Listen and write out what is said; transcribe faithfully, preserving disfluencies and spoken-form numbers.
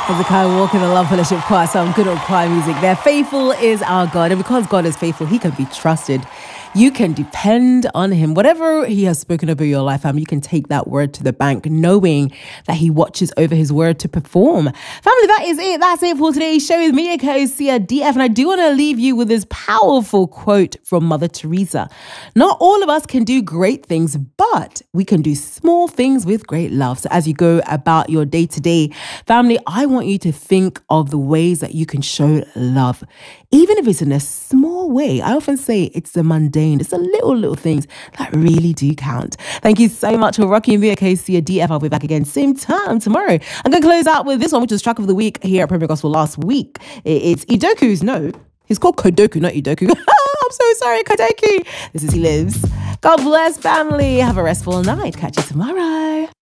Hezekiah Walker, the Love Fellowship Choir, some good old choir music there. Faithful is our God, and because God is faithful, he can be trusted. You can depend on him. Whatever he has spoken over your life, family, you can take that word to the bank, knowing that he watches over his word to perform. Family, that is it. That's it for today's show with me, Ecosia D F. And I do want to leave you with this powerful quote from Mother Teresa. Not all of us can do great things, but we can do small things with great love. So as you go about your day to day, family, I want you to think of the ways that you can show love, even if it's in a small way. I often say it's the mundane, it's the little, little things that really do count. Thank you so much for rocking me, Ecosia D F. I'll be back again same time tomorrow. I'm going to close out with this one, which was track of the week here at Premier Gospel last week. It's Idoku's, no, he's called Kodoku, not Idoku. I'm so sorry, Kodoku. This is He Lives. God bless, family. Have a restful night. Catch you tomorrow.